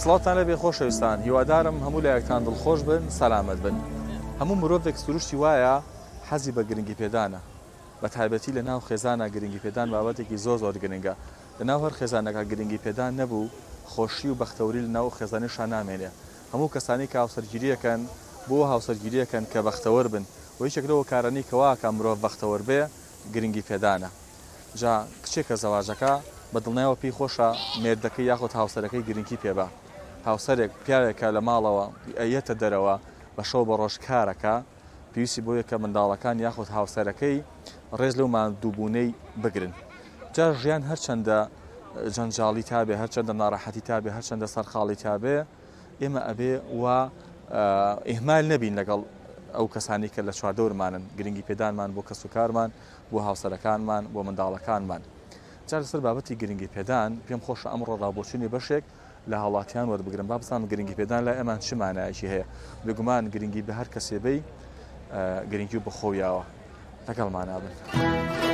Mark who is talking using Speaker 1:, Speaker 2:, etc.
Speaker 1: سڵاتان لەبێ خۆشەویستان، هیوادارم هەموو لایەکتان دڵخۆش بن، سەلامەت بن. هەموو مرۆڤێک سروشتی وایە حەزی بە گرنگی پێدانە، بە تایبەتی لە ناو خێزانە گرنگی پێدان بابەتێکی زۆر گرنگە. لە ناو هەر خێزانەکە گرنگی پێدان نەبوو، خۆشی و بەختەوری لە ناو خێزانیشان نامێنێ. هەموو کەسانی کە هاوسەرگیریەکەن بۆ هاوسەرگیریەکەن کە بەختەوەر بن، و هیچێک لەوە کارانی کەواکە مرۆڤ بەختەوەر بێ گرنگی پێدانە. جا کچێکە زەواجەکە بە دڵنیاوە پێی خۆشە مێردەکەی یاخود هاوسەرەکەی گرنگی پێبا. هاوسەرێک پیاوێکە لە ماڵەوە ئەیەتە دەرەوە بە شەو بە ڕۆژ کارەکە، پێویستی بۆ یەکە منداڵەکان یاخود هاوسەرەکەی ڕێز لەو مادووبوونەی بگرن. جا ژیان هەرچەندە جەنجاڵی تابێ، هەرچەندە ناڕەحەتی تابێ، هەرچەندە سەرخاڵی تابێ، ئێمە ئەبێ وا ئیهمال نەبین لەگەڵ ئەو کەسانی کە لە چواردەورمانن، گرنگی پێدانمان بۆ کەس و کارمان، بۆ هاوسەرەکانمان، بۆ منداڵەکانمان. جا لەسەر بابەتی گرنگی پێدان پێم خۆشە ئەمڕۆ ڕابۆچوونی بەشێک لە هاوڵاتیان وەربگرم، با بزانم گرنگی پێدان لای ئەمان چ مانایەکی هەیە. بێگومان گرنگی بە هەر کەسێ بەی گرنگی و بەخۆیاوە. لەگەڵمان نابن.